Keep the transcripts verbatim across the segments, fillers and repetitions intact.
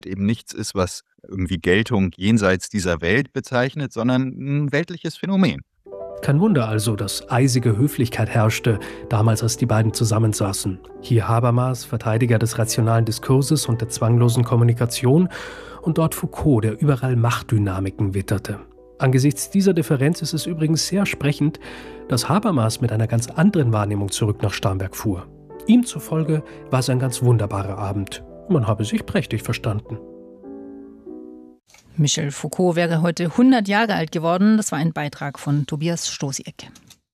eben nichts ist, was irgendwie Geltung jenseits dieser Welt bezeichnet, sondern ein weltliches Phänomen. Kein Wunder also, dass eisige Höflichkeit herrschte, damals als die beiden zusammensaßen. Hier Habermas, Verteidiger des rationalen Diskurses und der zwanglosen Kommunikation, und dort Foucault, der überall Machtdynamiken witterte. Angesichts dieser Differenz ist es übrigens sehr sprechend, dass Habermas mit einer ganz anderen Wahrnehmung zurück nach Starnberg fuhr. Ihm zufolge war es ein ganz wunderbarer Abend. Man habe sich prächtig verstanden. Michel Foucault wäre heute hundert Jahre alt geworden. Das war ein Beitrag von Tobias Stosieck.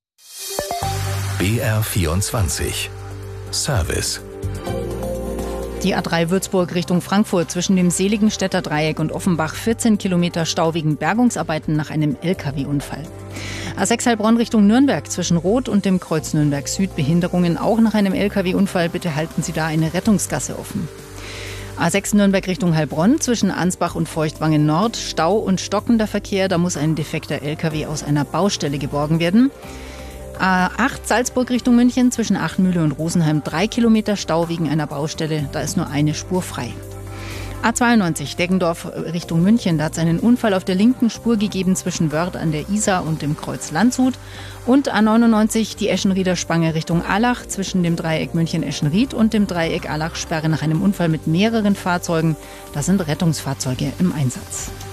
B R vierundzwanzig Service. Die A drei Würzburg Richtung Frankfurt zwischen dem Seligenstädter Dreieck und Offenbach vierzehn Kilometer Stau wegen Bergungsarbeiten nach einem L K W-Unfall. A sechs Heilbronn Richtung Nürnberg zwischen Rot und dem Kreuz Nürnberg Süd Behinderungen auch nach einem L K W-Unfall. Bitte halten Sie da eine Rettungsgasse offen. A sechs Nürnberg Richtung Heilbronn zwischen Ansbach und Feuchtwangen Nord Stau und stockender Verkehr. Da muss ein defekter L K W aus einer Baustelle geborgen werden. A acht Salzburg Richtung München zwischen Achtmühle und Rosenheim drei Kilometer Stau wegen einer Baustelle. Da ist nur eine Spur frei. A zweiundneunzig Deggendorf Richtung München. Da hat es einen Unfall auf der linken Spur gegeben zwischen Wörth an der Isar und dem Kreuz Landshut. Und A neunundneunzig die Eschenrieder Spange Richtung Allach zwischen dem Dreieck München-Eschenried und dem Dreieck Allach Sperre nach einem Unfall mit mehreren Fahrzeugen. Da sind Rettungsfahrzeuge im Einsatz.